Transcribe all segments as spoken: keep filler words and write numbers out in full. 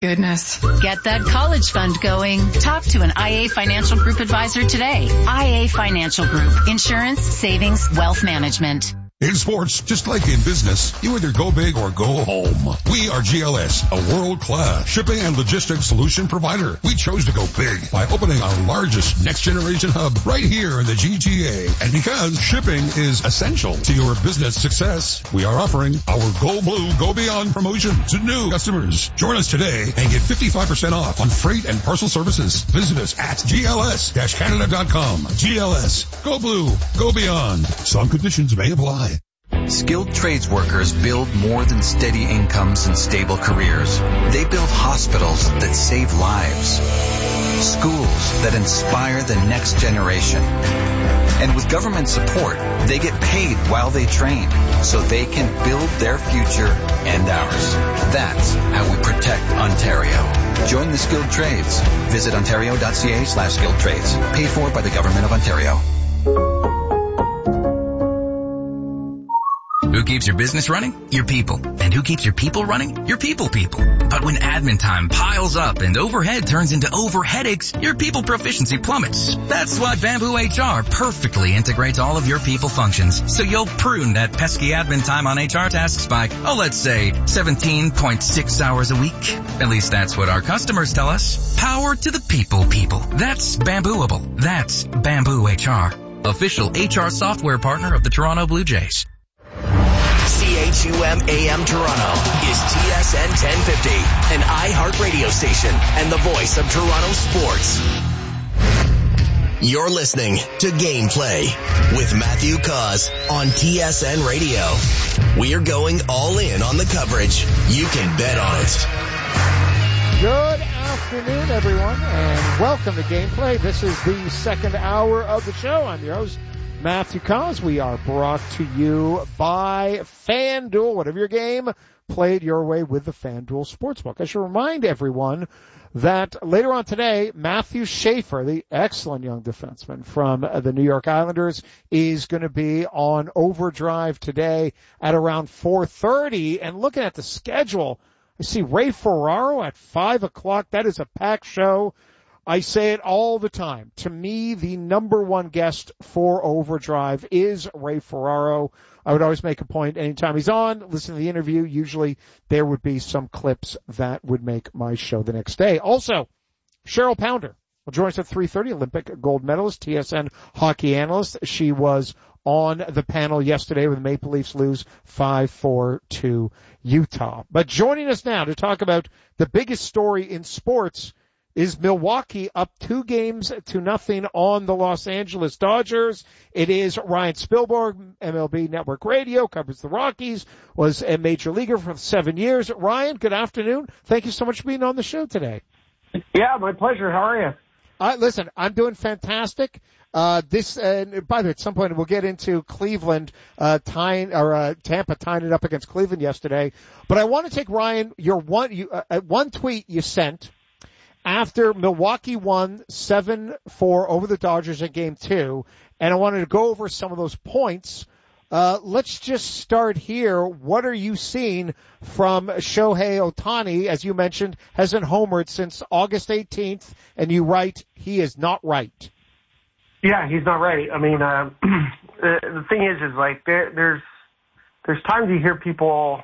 Goodness. Get that college fund going. Talk to an I A Financial Group advisor today. I A Financial Group. Insurance, savings, wealth management. In sports, just like in business, you either go big or go home. We are G L S, a world-class shipping and logistics solution provider. We chose to go big by opening our largest next-generation hub right here in the G T A. And because shipping is essential to your business success, we are offering our Go Blue, Go Beyond promotion to new customers. Join us today and get fifty-five percent off on freight and parcel services. Visit us at G L S Canada dot com. G L S. Go Blue, Go Beyond. Some conditions may apply. Skilled trades workers build more than steady incomes and stable careers. They build hospitals that save lives, schools that inspire the next generation. And with government support, they get paid while they train so they can build their future and ours. That's how we protect Ontario. Join the skilled trades. Visit ontario.ca slash skilled trades. Paid for by the Government of Ontario. Who keeps your business running? Your people. And who keeps your people running? Your people people. But when admin time piles up and overhead turns into over headaches, your people proficiency plummets. That's why Bamboo H R perfectly integrates all of your people functions, so you'll prune that pesky admin time on H R tasks by, oh, let's say seventeen point six hours a week. At least that's what our customers tell us. Power to the people people. That's Bambooable. That's Bamboo H R. Official H R software partner of the Toronto Blue Jays. C H U M A M Toronto is T S N ten fifty, an iHeartRadio station and the voice of Toronto sports. You're listening to Gameplay with Matthew Cause on T S N Radio. We're going all in on the coverage. You can bet on it. Good afternoon, everyone, and welcome to Gameplay. This is the second hour of the show. I'm your host, Matthew Cause. We are brought to you by FanDuel. Whatever your game, play it your way with the FanDuel Sportsbook. I should remind everyone that later on today, Matthew Schaefer, the excellent young defenseman from the New York Islanders, is going to be on Overdrive today at around four thirty. And looking at the schedule, I see Ray Ferraro at five o'clock. That is a packed show. I say it all the time. To me, the number one guest for Overdrive is Ray Ferraro. I would always make a point anytime he's on, listen to the interview. Usually there would be some clips that would make my show the next day. Also, Cheryl Pounder will join us at three thirty, Olympic gold medalist, T S N hockey analyst. She was on the panel yesterday when the Maple Leafs lose five four to Utah. But joining us now to talk about the biggest story in sports is Milwaukee up two games to nothing on the Los Angeles Dodgers. It is Ryan Spielberg, M L B Network Radio, covers the Rockies, was a major leaguer for seven years. Ryan, good afternoon. Thank you so much for being on the show today. Yeah, my pleasure. How are you? Uh, listen, I'm doing fantastic. Uh, this, uh, by the way, at some point we'll get into Cleveland, uh, tying, or, uh, Tampa tying it up against Cleveland yesterday. But I want to take, Ryan, your one, you, uh, one tweet you sent after Milwaukee won seven four over the Dodgers in game two, and I wanted to go over some of those points. Uh, let's just start here. What are you seeing from Shohei Ohtani? As you mentioned, hasn't homered since August eighteenth, and you write he is not right. Yeah, he's not right. I mean, uh, the, the thing is, is like there, there's there's times you hear people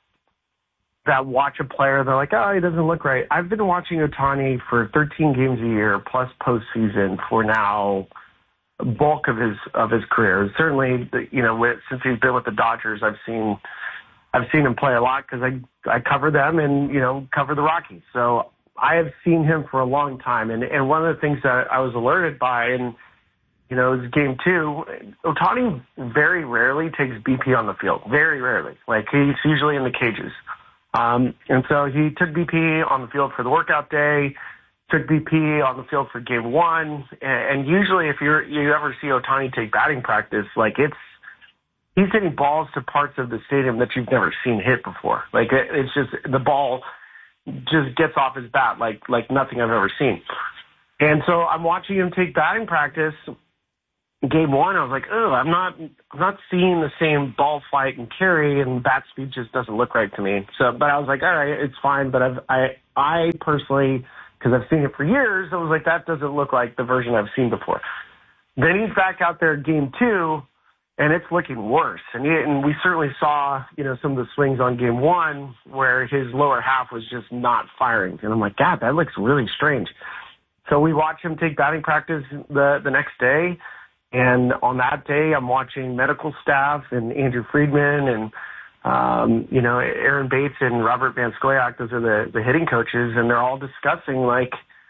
that watch a player, they're like, oh, he doesn't look right. I've been watching Ohtani for thirteen games a year plus postseason for now bulk of his of his career. Certainly, you know, with, since he's been with the Dodgers, I've seen I've seen him play a lot because I I cover them and you know cover the Rockies. So I have seen him for a long time. And and one of the things that I was alerted by, and you know, is game two. Ohtani very rarely takes B P on the field. Very rarely. Like he's usually in the cages. Um, and so he took B P on the field for the workout day, took B P on the field for game one. And, and usually if you're, you ever see Ohtani take batting practice, like it's, he's hitting balls to parts of the stadium that you've never seen hit before. Like it, it's just, the ball just gets off his bat like, like nothing I've ever seen. And so I'm watching him take batting practice. Game one, I was like, oh, I'm not, I'm not seeing the same ball flight and carry, and bat speed just doesn't look right to me. So, but I was like, all right, it's fine. But I've, I, I personally, because I've seen it for years, I was like, that doesn't look like the version I've seen before. Then he's back out there game two, and it's looking worse. And, he, and we certainly saw, you know, some of the swings on game one where his lower half was just not firing. And I'm like, God, that looks really strange. So we watch him take batting practice the, the next day. And on that day, I'm watching medical staff and Andrew Friedman and, um, you know, Aaron Bates and Robert Van Scoyoc. Those are the, the hitting coaches. And they're all discussing, like,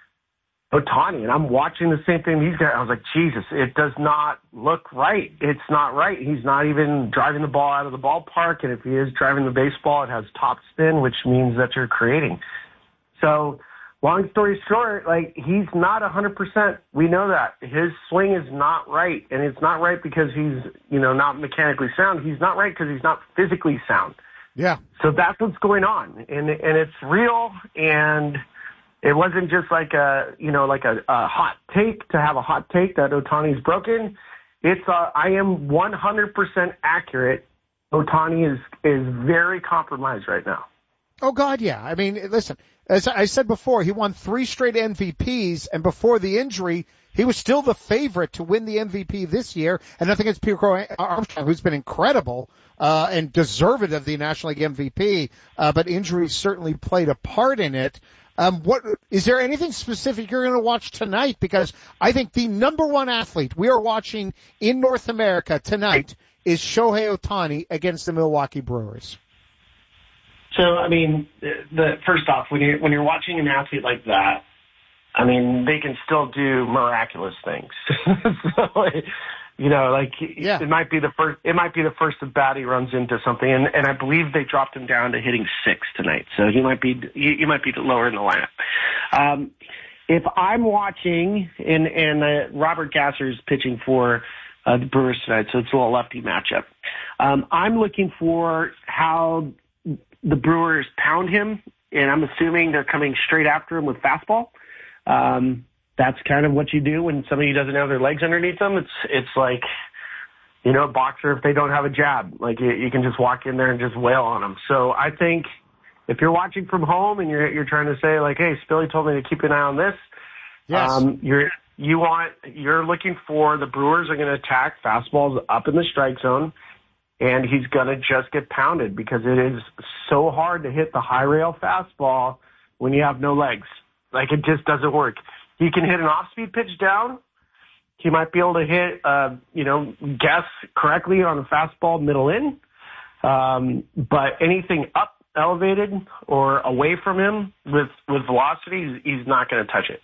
Ohtani, and I'm watching the same thing these guys. I was like, Jesus, it does not look right. It's not right. He's not even driving the ball out of the ballpark, and if he is driving the baseball, it has top spin, which means that you're creating. So, long story short, like, he's not one hundred percent. We know that. His swing is not right, and it's not right because he's, you know, not mechanically sound. He's not right because he's not physically sound. Yeah. So that's what's going on, and and it's real, and it wasn't just like a, you know, like a, a hot take to have a hot take that Ohtani's broken. It's uh, I am one hundred percent accurate. Ohtani is is very compromised right now. Oh God, yeah. I mean, listen, as I said before, he won three straight M V Ps, and before the injury, he was still the favorite to win the M V P this year. And nothing against Pierre Armstrong, who's been incredible uh, and deserved of the National League M V P, uh, but injuries certainly played a part in it. Um, what, is there anything specific you're going to watch tonight? Because I think the number one athlete we are watching in North America tonight is Shohei Ohtani against the Milwaukee Brewers. So, I mean, the, the first off, when you're, when you're watching an athlete like that, I mean, they can still do miraculous things. So, you know, like, yeah. it might be the first, it might be the first at bat he runs into something, and, and I believe they dropped him down to hitting six tonight, so he might be, you, you might be lower in the lineup. Um, if I'm watching, and, and uh, Robert Gasser's pitching for uh, the Brewers tonight, so it's a little lefty matchup. Um, I'm looking for how the Brewers pound him, and I'm assuming they're coming straight after him with fastball. Um, That's kind of what you do when somebody doesn't have their legs underneath them. It's it's like, you know, a boxer, if they don't have a jab, like you, you can just walk in there and just wail on them. So I think if you're watching from home and you're you're trying to say like, hey, Spilly told me to keep an eye on this. Yes. Um, you're you want you're looking for the Brewers are going to attack fastballs up in the strike zone, and he's going to just get pounded because it is so hard to hit the high rail fastball when you have no legs. Like, it just doesn't work. He can hit an off-speed pitch down. He might be able to hit, uh, you know, guess correctly on a fastball middle in. Um, but anything up, elevated, or away from him with, with velocity, he's, he's not going to touch it.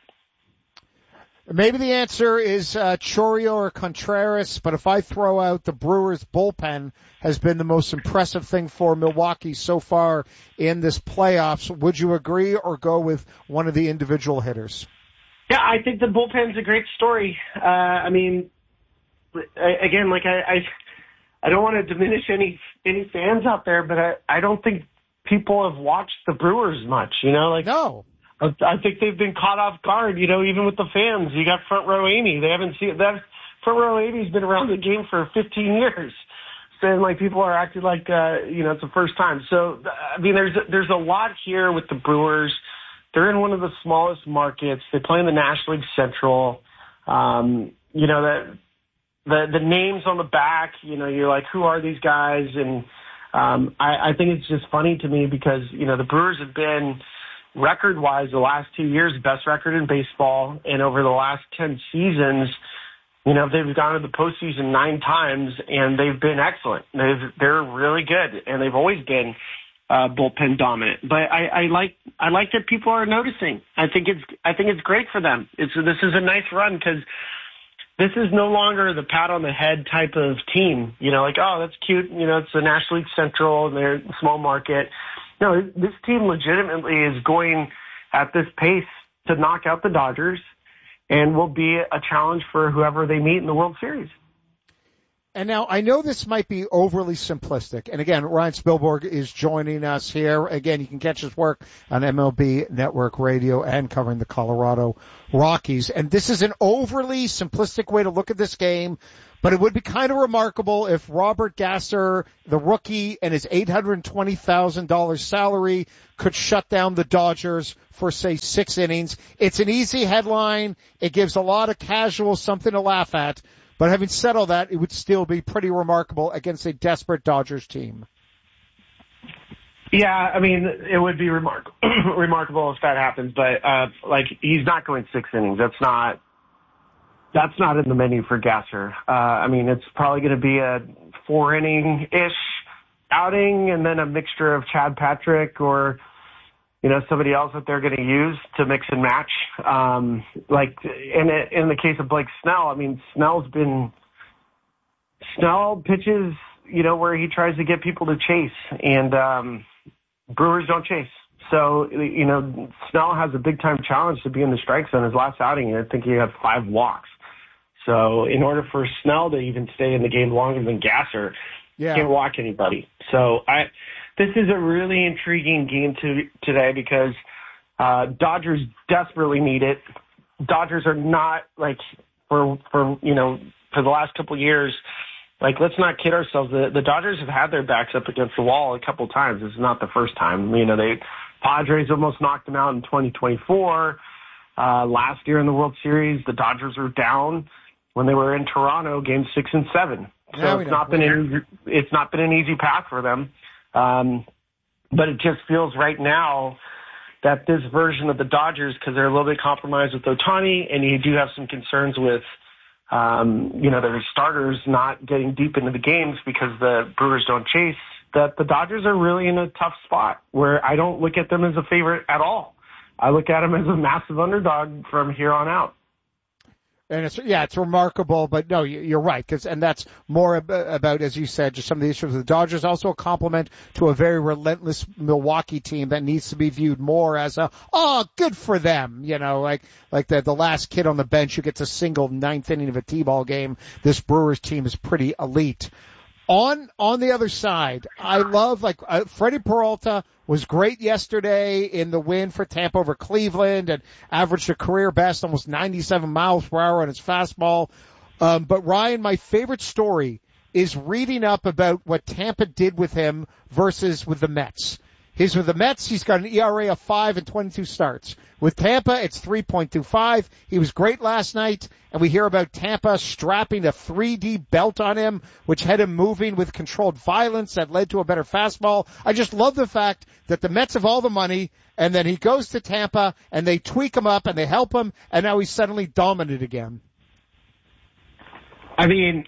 Maybe the answer is uh, Chourio or Contreras, but if I throw out the Brewers bullpen has been the most impressive thing for Milwaukee so far in this playoffs, would you agree or go with one of the individual hitters? Yeah, I think the bullpen's a great story. Uh, I mean, again, like I, I, I don't want to diminish any any fans out there, but I, I don't think people have watched the Brewers much. You know, like no, I think they've been caught off guard. You know, even with the fans, you got Front Row Amy. They haven't seen that. Front Row Amy's been around the game for fifteen years, and like people are acting like uh, you know it's the first time. So I mean, there's there's a lot here with the Brewers. They're in one of the smallest markets. They play in the National League Central. Um, you know, the, the, the names on the back, you know, you're like, who are these guys? And, um, I, I think it's just funny to me because, you know, the Brewers have been record-wise the last two years, best record in baseball. And over the last ten seasons, you know, they've gone to the postseason nine times and they've been excellent. They've, they're really good and they've always been Uh, bullpen dominant, but I, I like I like that people are noticing. I think it's I think it's great for them. It's this is a nice run because this is no longer the pat on the head type of team. You know, like oh that's cute. You know, it's the National League Central and they're a small market. No, this team legitimately is going at this pace to knock out the Dodgers, and will be a challenge for whoever they meet in the World Series. And now I know this might be overly simplistic. And again, Ryan Spilborg is joining us here. Again, you can catch his work on M L B Network Radio and covering the Colorado Rockies. And this is an overly simplistic way to look at this game. But it would be kind of remarkable if Robert Gasser, the rookie, and his eight hundred twenty thousand dollars salary could shut down the Dodgers for, say, six innings. It's an easy headline. It gives a lot of casuals something to laugh at. But having said all that, it would still be pretty remarkable against a desperate Dodgers team. Yeah, I mean, it would be remark- remarkable if that happens, but, uh, like, he's not going six innings. That's not, that's not in the menu for Gasser. Uh, I mean, it's probably going to be a four inning-ish outing and then a mixture of Chad Patrick or, you know, somebody else that they're going to use to mix and match. Um, like, in, in the case of Blake Snell, I mean, Snell's been, Snell pitches, you know, where he tries to get people to chase, and, um, Brewers don't chase. So, you know, Snell has a big-time challenge to be in the strike zone. His last outing, I think he had five walks. So in order for Snell to even stay in the game longer than Gasser, yeah. can't walk anybody. So I, this is a really intriguing game to, today because uh, Dodgers desperately need it. Dodgers are not, like, for, for you know, for the last couple of years, like, let's not kid ourselves. The, the Dodgers have had their backs up against the wall a couple of times. This is not the first time. You know, they Padres almost knocked them out in twenty twenty-four. Uh, last year in the World Series, the Dodgers were down when they were in Toronto, games six and seven. So yeah, it's not been an, it's not been an easy path for them. Um, but it just feels right now that this version of the Dodgers, because they're a little bit compromised with Ohtani, and you do have some concerns with Um, you know, their starters not getting deep into the games because the Brewers don't chase, that the Dodgers are really in a tough spot where I don't look at them as a favorite at all. I look at them as a massive underdog from here on out. And it's, yeah, it's remarkable, but no, you're right, cause, and that's more about, as you said, just some of the issues of the Dodgers. Also a compliment to a very relentless Milwaukee team that needs to be viewed more as a, oh, good for them, you know, like, like the, the last kid on the bench who gets a single ninth inning of a T-ball game. This Brewers team is pretty elite. On, on the other side, I love, like, uh, Freddie Peralta was great yesterday in the win for Tampa over Cleveland and averaged a career best, almost ninety-seven miles per hour on his fastball. Um, but Ryan, my favorite story is reading up about what Tampa did with him versus with the Mets. He's with the Mets. He's got an E R A of five and twenty-two starts. With Tampa, it's three point two five. He was great last night, and we hear about Tampa strapping a three D belt on him, which had him moving with controlled violence that led to a better fastball. I just love the fact that the Mets have all the money, and then he goes to Tampa, and they tweak him up, and they help him, and now he's suddenly dominant again. I mean...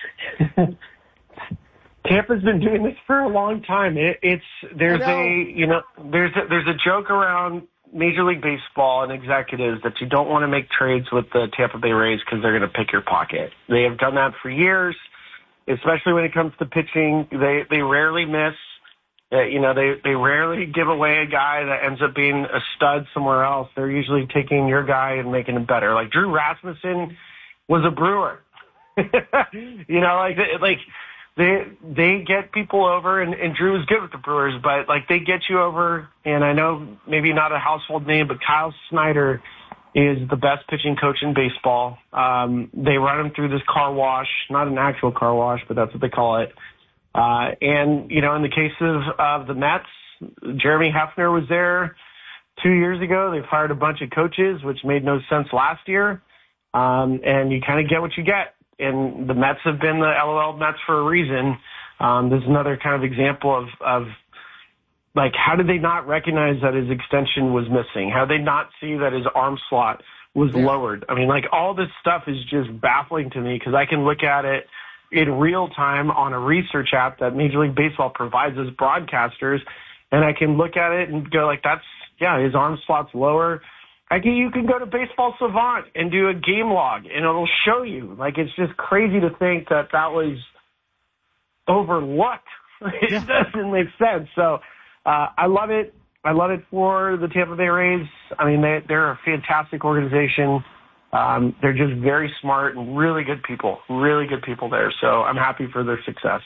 Tampa's been doing this for a long time. It, it's there's a you know there's a, there's a joke around Major League Baseball and executives that you don't want to make trades with the Tampa Bay Rays because they're going to pick your pocket. They have done that for years, especially when it comes to pitching. They they rarely miss. Uh, you know they they rarely give away a guy that ends up being a stud somewhere else. They're usually taking your guy and making him better. Like Drew Rasmussen was a Brewer. you know like like. They they get people over, and, and Drew is good with the Brewers, but, like, they get you over, and I know maybe not a household name, but Kyle Snyder is the best pitching coach in baseball. Um, they run him through this car wash, not an actual car wash, but that's what they call it. Uh, and, you know, in the case of, of the Mets, Jeremy Hefner was there two years ago. They fired a bunch of coaches, which made no sense last year, um, and you kind of get what you get. And the Mets have been the L O L Mets for a reason. Um, this is another kind of example of, of, like, how did they not recognize that his extension was missing? How did they not see that his arm slot was yeah. lowered? I mean, like, all this stuff is just baffling to me because I can look at it in real time on a research app that Major League Baseball provides as broadcasters, and I can look at it and go, like, that's, yeah, his arm slot's lower. I can, you can go to Baseball Savant and do a game log, and it'll show you. Like, it's just crazy to think that that was overlooked. It yeah. doesn't make sense. So uh, I love it. I love it for the Tampa Bay Rays. I mean, they, they're a fantastic organization. Um, they're just very smart and really good people, really good people there. So I'm happy for their success.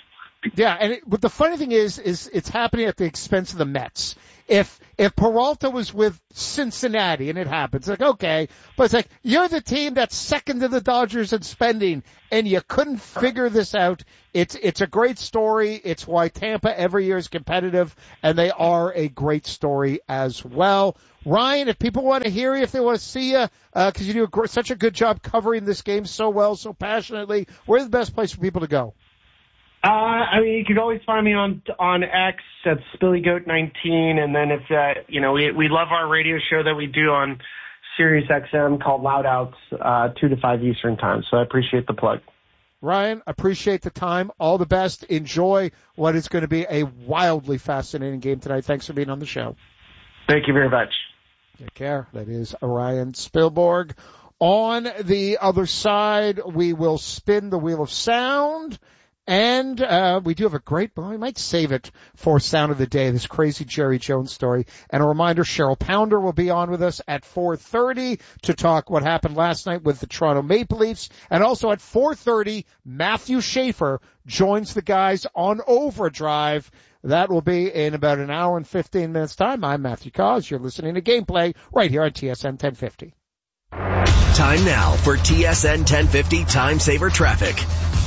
Yeah, and it, but the funny thing is, is it's happening at the expense of the Mets. If if Peralta was with Cincinnati, and it happens, like, okay, but it's like, you're the team that's second to the Dodgers in spending, and you couldn't figure this out. It's it's a great story. It's why Tampa every year is competitive, and they are a great story as well. Ryan, if people want to hear you, if they want to see you, because uh, you do a gr- such a good job covering this game so well, so passionately, where's the best place for people to go? Uh, I mean, you can always find me on on X at Spilly Goat nineteen, and then if uh, you know, we we love our radio show that we do on Sirius X M called Loud Outs, uh, two to five Eastern time. So I appreciate the plug. Ryan, appreciate the time. All the best. Enjoy what is going to be a wildly fascinating game tonight. Thanks for being on the show. Thank you very much. Take care. That is Ryan Spilborg. On the other side, we will spin the wheel of sound. And uh we do have a great, well, we might save it for Sound of the Day, this crazy Jerry Jones story. And a reminder, Cheryl Pounder will be on with us at four thirty to talk what happened last night with the Toronto Maple Leafs. And also at four thirty, Matthew Schaefer joins the guys on Overdrive. That will be in about an hour and fifteen minutes time. I'm Matthew Cause. You're listening to Gameplay right here on T S N ten fifty. Time now for T S N ten fifty Time Saver Traffic.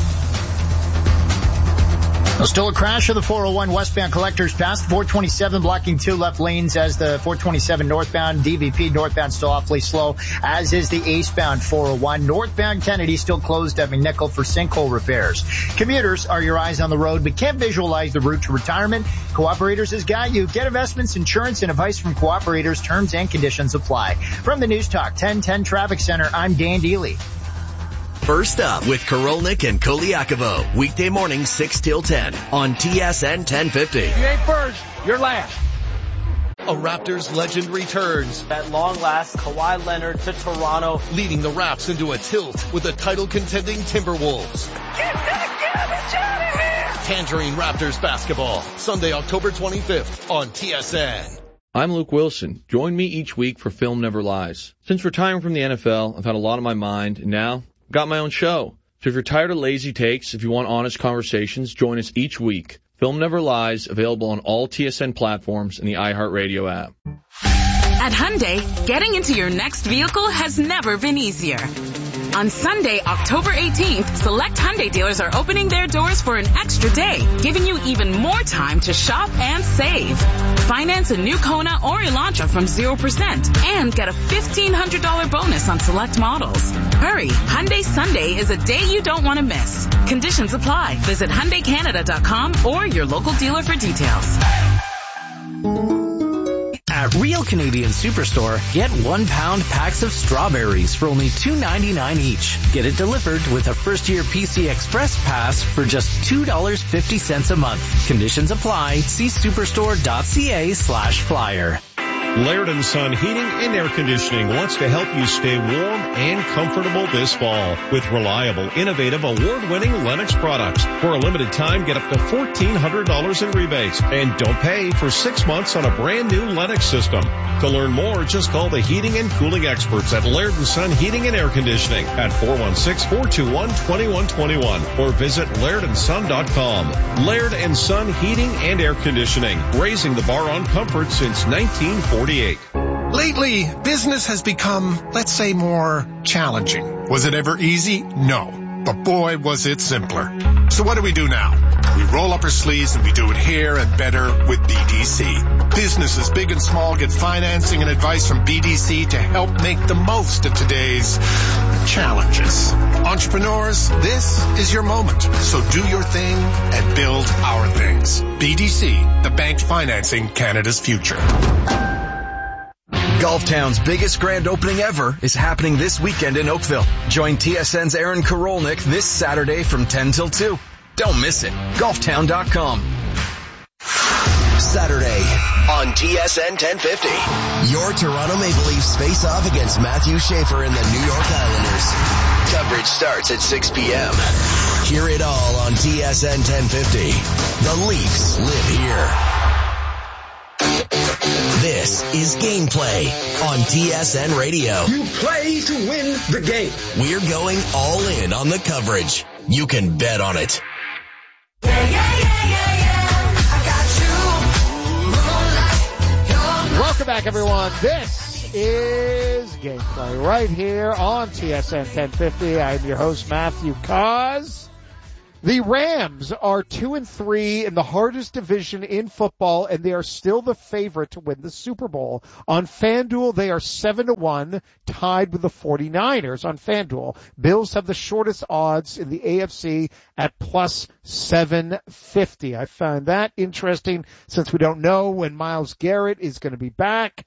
Well, still a crash of the four oh one westbound Collectors Pass, four twenty-seven blocking two left lanes as the four twenty-seven northbound, D V P northbound still awfully slow, as is the eastbound four oh one. Northbound Kennedy still closed at McNichol for sinkhole repairs. Commuters are your eyes on the road but can't visualize the route to retirement. Cooperators has got you. Get investments, insurance, and advice from Cooperators. Terms and conditions apply. From the News Talk ten ten Traffic Center, I'm Dan Deely. First up with Korolnik and Koliakovo, weekday morning six till ten on T S N ten fifty. You ain't first, you're last. A Raptors legend returns. At long last, Kawhi Leonard to Toronto, leading the Raps into a tilt with the title-contending Timberwolves. Get that garbage out of here! Tangerine Raptors basketball, Sunday, October twenty-fifth on T S N. I'm Luke Wilson. Join me each week for Film Never Lies. Since retiring from the N F L, I've had a lot on my mind, and now I've got my own show. So if you're tired of lazy takes, if you want honest conversations, join us each week. Film Never Lies, available on all T S N platforms and the iHeartRadio app. At Hyundai, getting into your next vehicle has never been easier. On Sunday, October eighteenth, select Hyundai dealers are opening their doors for an extra day, giving you even more time to shop and save. Finance a new Kona or Elantra from zero percent and get a fifteen hundred dollars bonus on select models. Hurry, Hyundai Sunday is a day you don't want to miss. Conditions apply. Visit Hyundai Canada dot com or your local dealer for details. At Real Canadian Superstore, get one pound packs of strawberries for only two ninety-nine each. Get it delivered with a first year P C Express pass for just two dollars and fifty cents a month. Conditions apply. See superstore.ca slash flyer. Laird and Son Heating and Air Conditioning wants to help you stay warm and comfortable this fall with reliable, innovative, award-winning Lennox products. For a limited time, get up to fourteen hundred dollars in rebates and don't pay for six months on a brand new Lennox system. To learn more, just call the heating and cooling experts at Laird and Son Heating and Air Conditioning at four one six, four two one, two one two one or visit laird and son dot com. Laird and Son Heating and Air Conditioning, raising the bar on comfort since nineteen forty-eight. Lately, business has become, let's say, more challenging. Was it ever easy? No. But boy, was it simpler. So what do we do now? We roll up our sleeves and we do it here and better with B D C. Businesses big and small get financing and advice from B D C to help make the most of today's challenges. Entrepreneurs, this is your moment. So do your thing and build our things. B D C, the bank financing Canada's future. Golftown's biggest grand opening ever is happening this weekend in Oakville. Join T S N's Aaron Korolnik this Saturday from ten till two. Don't miss it. golftown dot com. Saturday on T S N ten fifty. Your Toronto Maple Leafs face off against Matthew Schaefer and the New York Islanders. Coverage starts at six p.m. Hear it all on T S N ten fifty. The Leafs live here. This is Gameplay on T S N Radio. You play to win the game. We're going all in on the coverage. You can bet on it. Yeah, yeah, yeah. back, everyone. This is Gameplay right here on T S N ten fifty. I'm your host, Matthew Cause. The Rams are two and three in the hardest division in football, and they are still the favorite to win the Super Bowl. On FanDuel, they are seven to one, tied with the 49ers on FanDuel. Bills have the shortest odds in the A F C at plus seven fifty. I found that interesting since we don't know when Myles Garrett is going to be back.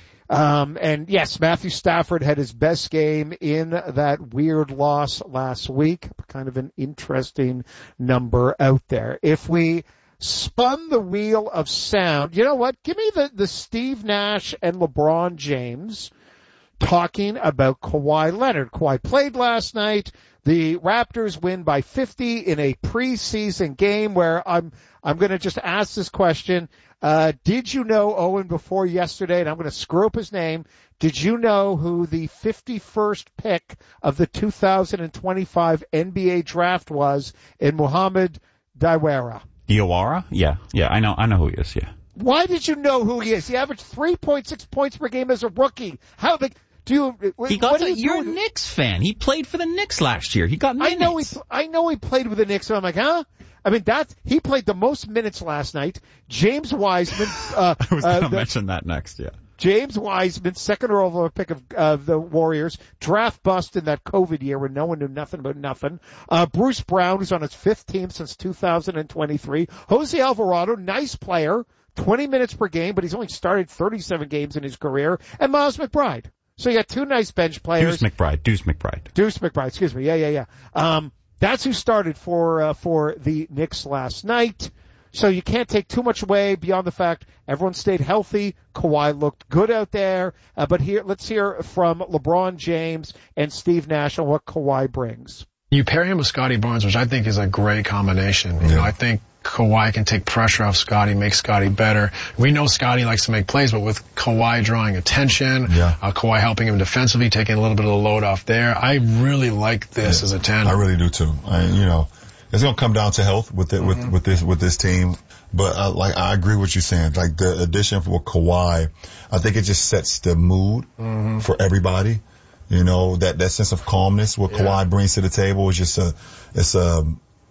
Um, and yes, Matthew Stafford had his best game in that weird loss last week. Kind of an interesting number out there. If we spun the wheel of sound, you know what? Give me the, the Steve Nash and LeBron James talking about Kawhi Leonard. Kawhi played last night. The Raptors win by fifty in a preseason game where I'm, I'm going to just ask this question. Uh, did you know, Owen, before yesterday, and I'm going to screw up his name, did you know who the fifty-first pick of the two thousand twenty-five N B A draft was in Muhammad Diawara? Diawara? Yeah, yeah, I know, I know who he is, yeah. Why did you know who he is? He averaged three point six points per game as a rookie. How big? Do you, he got what the, do you you're a Knicks fan. He played for the Knicks last year. He got minutes. I know he, I know he played with the Knicks, and I'm like, huh? I mean, that's, he played the most minutes last night. James Wiseman, uh, I was going to uh, mention that next, yeah. James Wiseman, second overall pick of uh, the Warriors, draft bust in that COVID year when no one knew nothing about nothing. Uh, Bruce Brown, who's on his fifth team since two thousand twenty-three. Jose Alvarado, nice player, twenty minutes per game, but he's only started thirty-seven games in his career. And Miles McBride. So you got two nice bench players. Deuce McBride, Deuce McBride. Deuce McBride, excuse me. Yeah, yeah, yeah. Um, that's who started for, uh, for the Knicks last night. So you can't take too much away beyond the fact everyone stayed healthy. Kawhi looked good out there. Uh, but here, let's hear from LeBron James and Steve Nash on what Kawhi brings. You pair him with Scotty Barnes, which I think is a great combination. You yeah. know, I think Kawhi can take pressure off Scotty, make Scotty better. We know Scotty likes to make plays, but with Kawhi drawing attention, yeah. uh, Kawhi helping him defensively, taking a little bit of the load off there, I really like this yeah. as a tandem. I really do too. I, you know, it's gonna come down to health with it, mm-hmm. with with this with this team. But uh, like I agree with what you're saying. Like the addition for Kawhi, I think it just sets the mood mm-hmm. for everybody. You know, that, that sense of calmness what yeah. Kawhi brings to the table is just a, it's a,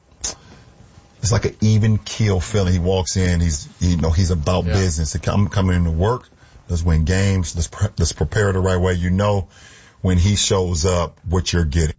it's like an even keel feeling. He walks in, he's, you know, he's about yeah. business. I'm coming into work. Let's win games. Let's, pre- let's prepare the right way. You know, when he shows up, what you're getting.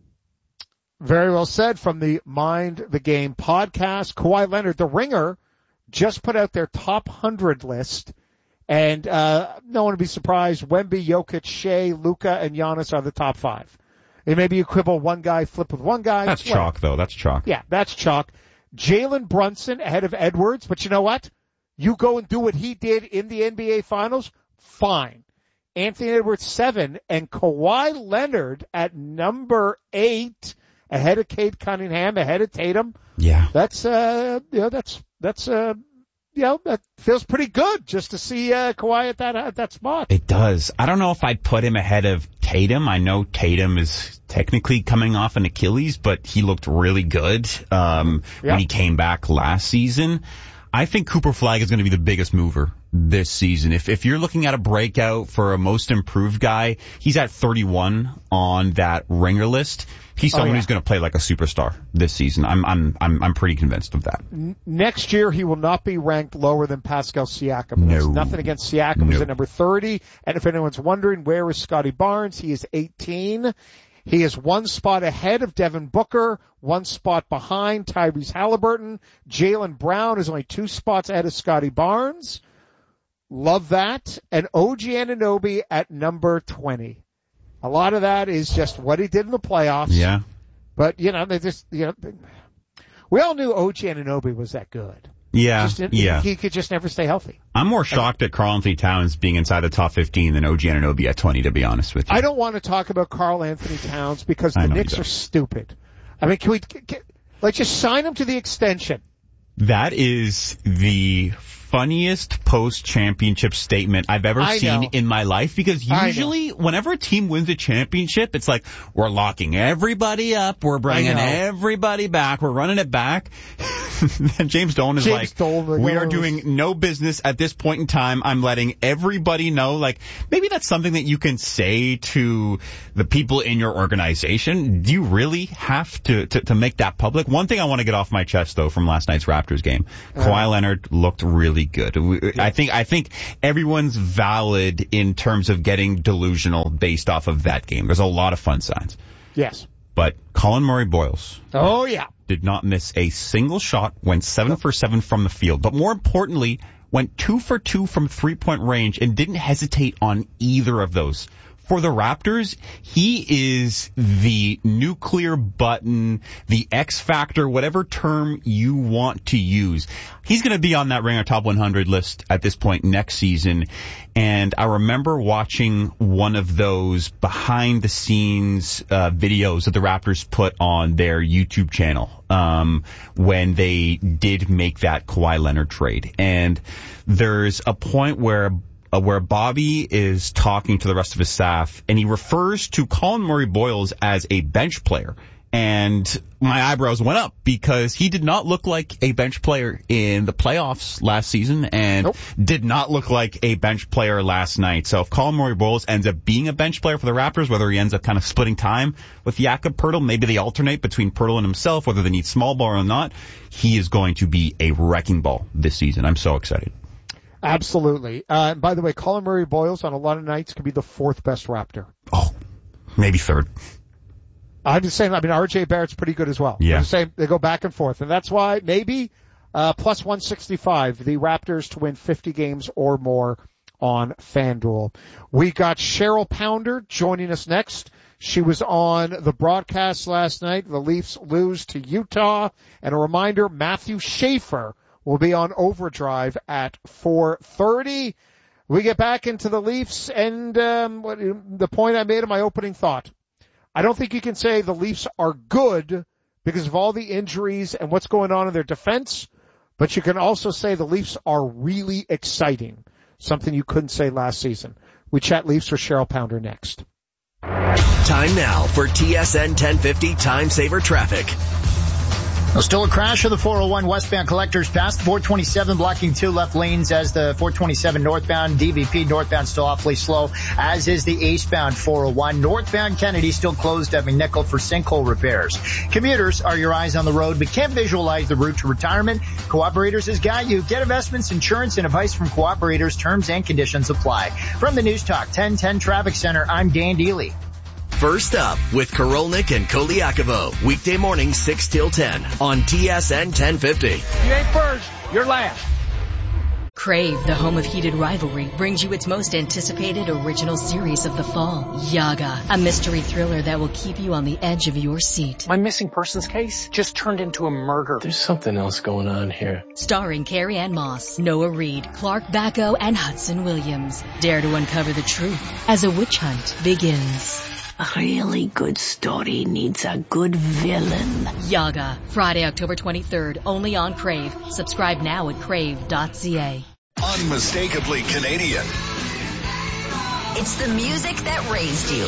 Very well said from the Mind the Game podcast. Kawhi Leonard, the Ringer, just put out their top one hundred list. And uh no one would be surprised. Wemby, Jokic, Shea, Luka, and Giannis are the top five. And maybe you quibble one guy, flip with one guy. That's well, chalk, though. That's chalk. Yeah, that's chalk. Jalen Brunson ahead of Edwards. But you know what? You go and do what he did in the N B A Finals, fine. Anthony Edwards, seven. And Kawhi Leonard at number eight, ahead of Cade Cunningham, ahead of Tatum. Yeah. That's, uh, you know, that's, that's, uh, you know, that feels pretty good just to see uh, Kawhi at that at that spot. It does. I don't know if I'd put him ahead of Tatum. I know Tatum is technically coming off an Achilles, but he looked really good um, yep. when he came back last season. I think Cooper Flagg is going to be the biggest mover this season. If if you're looking at a breakout for a most improved guy, he's at thirty-one on that Ringer list. He's someone oh, yeah. who's going to play like a superstar this season. I'm I'm I'm I'm pretty convinced of that. Next year he will not be ranked lower than Pascal Siakam. No. There's nothing against Siakam. No. He's at number thirty. And if anyone's wondering where is Scotty Barnes, he is eighteen. He is one spot ahead of Devin Booker, one spot behind Tyrese Halliburton. Jaylen Brown is only two spots ahead of Scotty Barnes. Love that. And O G Anunoby at number twenty. A lot of that is just what he did in the playoffs. Yeah. But, you know, they just, you know, we all knew O G Anunoby was that good. Yeah, just, yeah. He could just never stay healthy. I'm more shocked at Karl-Anthony Towns being inside the top fifteen than O G Anunoby at twenty, to be honest with you. I don't want to talk about Karl-Anthony Towns because the Knicks are stupid. I mean, can we, can, like, just sign him to the extension? That is the funniest post-championship statement I've ever I seen know. in my life, because usually whenever a team wins a championship, it's like, we're locking everybody up, we're bringing everybody back, we're running it back. And James Dolan is James like, Dolan we are goes. doing no business at this point in time. I'm letting everybody know. Like, maybe that's something that you can say to the people in your organization. Do you really have to, to, to make that public? One thing I want to get off my chest, though, from last night's Raptors game, uh, Kawhi Leonard looked really good. I think, I think everyone's valid in terms of getting delusional based off of that game. There's a lot of fun signs. Yes. But Colin Murray-Boyles. Oh, yeah. Did not miss a single shot, went seven for seven from the field. But more importantly, went two for two from three-point range and didn't hesitate on either of those. For the Raptors, he is the nuclear button, the X factor, whatever term you want to use. He's going to be on that Ringer Top one hundred list at this point next season. And I remember watching one of those behind-the-scenes uh, videos that the Raptors put on their YouTube channel um, when they did make that Kawhi Leonard trade. And there's a point where Uh, where Bobby is talking to the rest of his staff, and he refers to Colin Murray-Boyles as a bench player. And my eyebrows went up because he did not look like a bench player in the playoffs last season and nope. did not look like a bench player last night. So if Colin Murray-Boyles ends up being a bench player for the Raptors, whether he ends up kind of splitting time with Jakob Poeltl, maybe they alternate between Poeltl and himself, whether they need small ball or not, he is going to be a wrecking ball this season. I'm so excited. Absolutely. Uh, and by the way, Colin Murray-Boyles on a lot of nights could be the fourth best Raptor. Oh, maybe third. I'm just saying, I mean, R J Barrett's pretty good as well. Yeah. I'm just saying, they go back and forth. And that's why maybe uh, plus one sixty-five, the Raptors to win fifty games or more on FanDuel. We got Cheryl Pounder joining us next. She was on the broadcast last night. The Leafs lose to Utah. And a reminder, Matthew Schaefer will be on Overdrive at four thirty. We get back into the Leafs, and um, what, the point I made in my opening thought. I don't think you can say the Leafs are good because of all the injuries and what's going on in their defense, but you can also say the Leafs are really exciting, something you couldn't say last season. We chat Leafs with Cheryl Pounder next. Time now for T S N ten fifty Time Saver Traffic. Well, still a crash of the four oh one westbound collectors past four twenty-seven, blocking two left lanes as the four twenty-seven northbound. D V P northbound still awfully slow, as is the eastbound four oh one. Northbound Kennedy still closed at McNichol for sinkhole repairs. Commuters are your eyes on the road but can't visualize the route to retirement. Cooperators has got you. Get investments, insurance, and advice from Cooperators. Terms and conditions apply. From the News Talk ten ten Traffic Center, I'm Dan Deely. First up with Korolnik and Koliakovo, weekday morning six till ten on T S N ten fifty. You ain't first, you're last. Crave, the home of heated rivalry, brings you its most anticipated original series of the fall, Yaga, a mystery thriller that will keep you on the edge of your seat. My missing persons case just turned into a murder. There's something else going on here. Starring Carrie Ann Moss, Noah Reid, Clark Bacco, and Hudson Williams. Dare to uncover the truth as a witch hunt begins. A really good story needs a good villain. Yaga, Friday, October twenty-third, only on Crave. Subscribe now at crave dot c a. Unmistakably Canadian. It's the music that raised you.